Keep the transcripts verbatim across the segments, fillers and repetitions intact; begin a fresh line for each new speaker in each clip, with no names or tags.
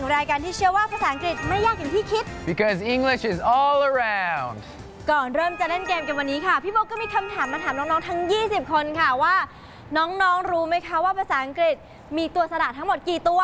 รายการที่เชื่อว่าภาษาอังกฤษไม่ยากอย่างที่คิด
Because English is all around
ก่อนเริ่มจะเล่นเกมกันวันนี้ค่ะพี่โบก็มีคำถามมาถามน้องๆทั้งยี่สิบคนค่ะว่าน้องๆรู้ไหมคะว่าภาษาอังกฤษมีตัวสระทั้งหมดกี่ตัว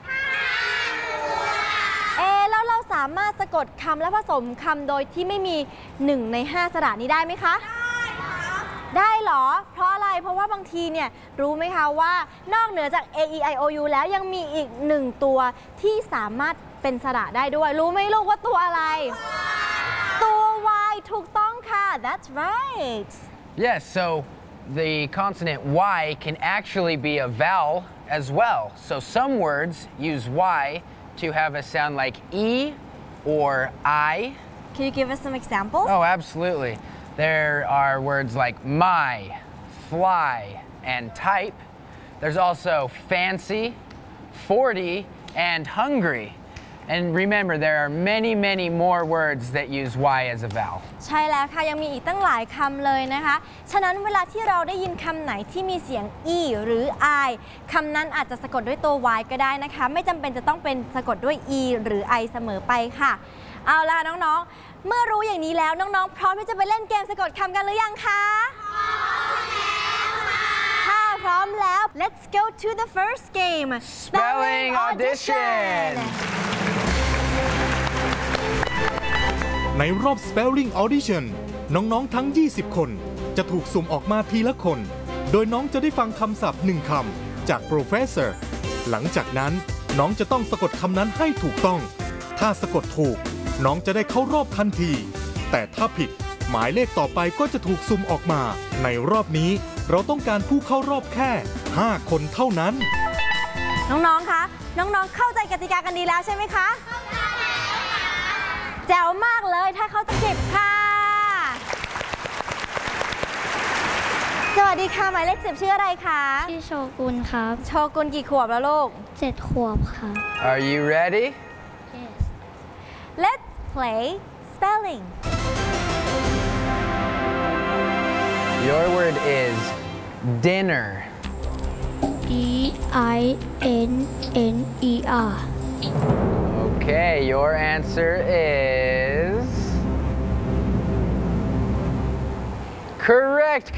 เอแล้วเราสามารถสะกดคำและผสมคำโดยที่ไม่มีหนึ่งในห้าสระนี้ได้ไหมคะได้เหรอเพราะอะไรเพราะว่าบางทีเนี่ยรู้ไหมคะว่านอกเหนือจาก A E I O U แล้วยังมีอีกหนึ่งตัวที่สามารถเป็นสระได้ด้วยรู้ไหมลูกว่าตัวอะไรตัว Y ถูกต้องค่ะ That's right
Yes so the consonant Y can actually be a vowel as well so some words use Y to have a sound like E or I
Can you give us some examples
Oh absolutely There are words like my, fly, and type. There's also fancy, forty, and hungry. And remember, there are many, many more words that use Y as a vowel.
ใช่แล้วค่ะยังมีอีกตั้งหลายคำเลยนะคะฉะนั้นเวลาที่เราได้ยินคำไหนที่มีเสียง E หรือ I คำนั้นอาจจะสะกดด้วยตัว Y ก็ได้นะคะไม่จำเป็นจะต้องเป็นสะกดด้วย E หรือ I เสมอไปค่ะเอาล่ะน้องๆเมื่อรู้อย่างนี้แล้วน้องๆพร้อมที่จะไปเล่นเกมสะกดคำกันหรือยังคะพร้อมแล้วค่ะถ้าพร้อมแล้ว let's go to the first game
Spelling Audition
ในรอบ Spelling Audition น้องๆทั้งยี่สิบคนจะถูกสุ่มออกมาทีละคนโดยน้องจะได้ฟังคำศัพท์หนึ่งคำจาก Professor หลังจากนั้นน้องจะต้องสะกดคำนั้นให้ถูกต้องถ้าสะกดถูกน้องจะได้เข้ารอบทันทีแต่ถ้าผิดหมายเลขต่อไปก็จะถูกสุ่มออกมาในรอบนี้เราต้องการผู้เข้ารอบแค่ห้าคนเท่านั้น
น้องๆคะน้องๆเข้าใจกติกากันดีแล้วใช่ไหมคะเข้าใจแล้วค่ะแจ๋วมากเลยถ้าเขาจะเก็บค่ะสวัสดีค่ะหมายเลขสิบชื่ออะไรคะ
ชื่อโชกุนครับ
โชกุนกี่ขวบแล้วลูก
เจ็ดขวบค่ะ
Are you ready?
Yes
Let's play spelling
Your word is dinner
D I N N E R
Okay your answer is correct